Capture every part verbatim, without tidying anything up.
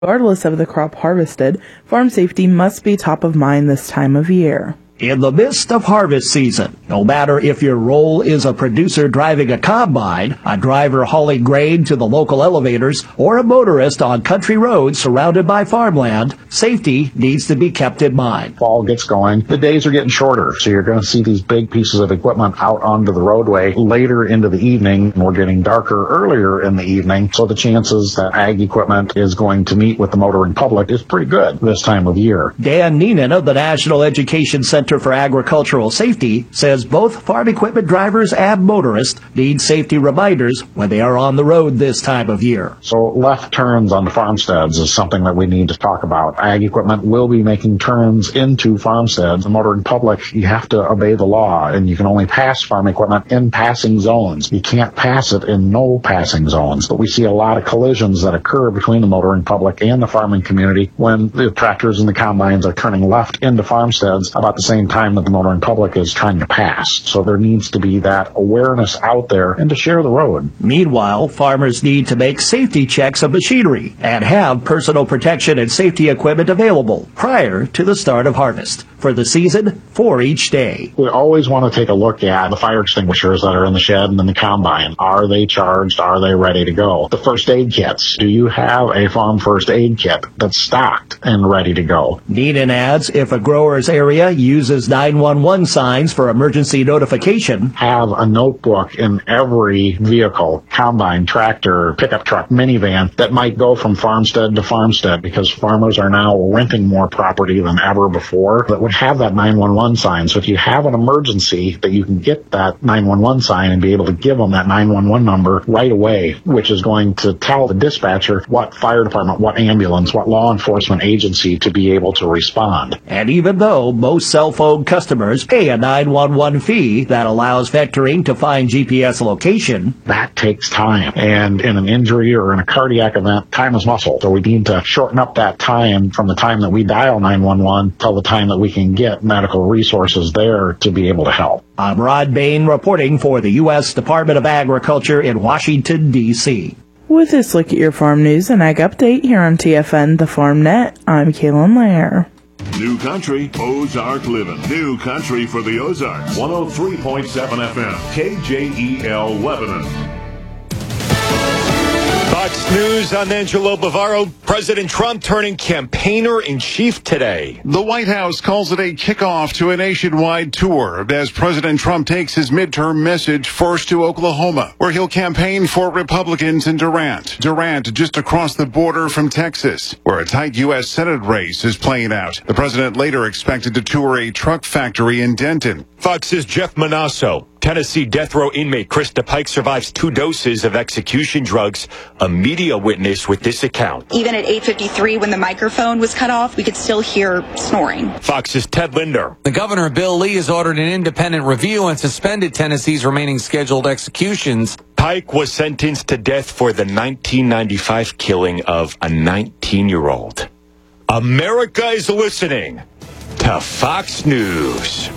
Regardless of the crop harvested, farm safety must be top of mind this time of year. In the midst of harvest season, no matter if your role is a producer driving a combine, a driver hauling grain to the local elevators, or a motorist on country roads surrounded by farmland, safety needs to be kept in mind. Fall gets going, the days are getting shorter, so you're going to see these big pieces of equipment out onto the roadway later into the evening. We're getting darker earlier in the evening, so the chances that ag equipment is going to meet with the motoring public is pretty good this time of year. Dan Neenan of the National Education Center for Agricultural Safety says both farm equipment drivers and motorists need safety reminders when they are on the road this time of year. So left turns on the farmsteads is something that we need to talk about. Ag equipment will be making turns into farmsteads. The motoring public, you have to obey the law, and you can only pass farm equipment in passing zones. You can't pass it in no passing zones. But we see a lot of collisions that occur between the motoring public and the farming community when the tractors and the combines are turning left into farmsteads about the same time that the motoring public is trying to pass. So there needs to be that awareness out there and to share the road. Meanwhile, farmers need to make safety checks of machinery and have personal protection and safety equipment available prior to the start of harvest for the season for each day. We always want to take a look at the fire extinguishers that are in the shed and in the combine. Are they charged? Are they ready to go? The first aid kits. Do you have a farm first aid kit that's stocked and ready to go? Neenan adds if a grower's area uses nine one one signs for emergency notification, have a notebook in every vehicle, combine, tractor, pickup truck, minivan that might go from farmstead to farmstead, because farmers are now renting more property than ever before that would have that nine one one sign. So if you have an emergency, that you can get that nine one one sign and be able to give them that nine one one number right away, which is going to tell the dispatcher what fire department, what ambulance, what law enforcement agency to be able to respond. And even though most cell phone customers pay a nine one one fee that allows vectoring to find G P S location, that takes time. And in an injury or in a cardiac event, time is muscle. So we need to shorten up that time from the time that we dial nine one one till the time that we can get medical resources there to be able to help. I'm Rod Bain reporting for the U S Department of Agriculture in Washington, D C With this look at your farm news and ag update here on T F N, the Farm Net, I'm Kaylin Lair. New Country, Ozark Living. New Country for the Ozarks. one oh three point seven F M, K J E L Lebanon. Fox News, I'm Angelo Bavaro. President Trump turning campaigner-in-chief today. The White House calls it a kickoff to a nationwide tour as President Trump takes his midterm message first to Oklahoma, where he'll campaign for Republicans in Durant. Durant just across the border from Texas, where a tight U S Senate race is playing out. The president later expected to tour a truck factory in Denton. Fox's Jeff Manasso. Tennessee death row inmate Krista Pike survives two doses of execution drugs. A media witness with this account. Even at eight fifty-three, when the microphone was cut off, we could still hear snoring. Fox's Ted Linder. The governor, Bill Lee, has ordered an independent review and suspended Tennessee's remaining scheduled executions. Pike was sentenced to death for the nineteen ninety-five killing of a nineteen-year-old. America is listening to Fox News.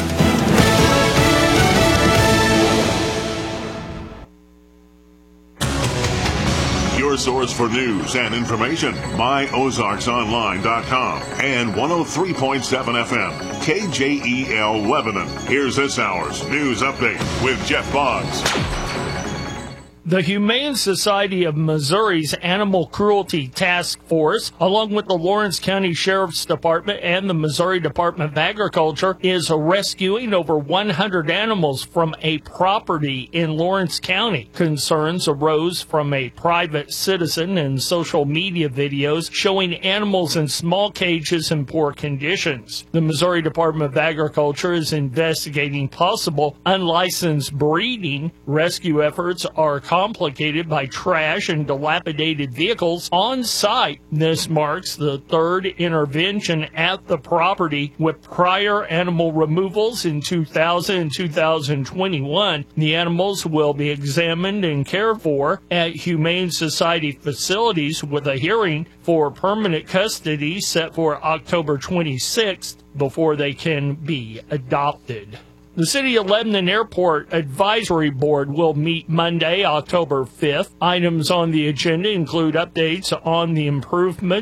Your source for news and information, my ozarks online dot com and one oh three point seven F M, K J E L Lebanon. Here's this hour's news update with Jeff Boggs. The Humane Society of Missouri's Animal Cruelty Task Force, along with the Lawrence County Sheriff's Department and the Missouri Department of Agriculture, is rescuing over one hundred animals from a property in Lawrence County. Concerns arose from a private citizen and social media videos showing animals in small cages in poor conditions. The Missouri Department of Agriculture is investigating possible unlicensed breeding. Rescue efforts are complicated by trash and dilapidated vehicles on site. This marks the third intervention at the property, with prior animal removals in two thousand and two thousand twenty-one. The animals will be examined and cared for at Humane Society facilities, with a hearing for permanent custody set for October twenty-sixth before they can be adopted. The City of Lebanon Airport Advisory Board will meet Monday, October fifth. Items on the agenda include updates on the improvement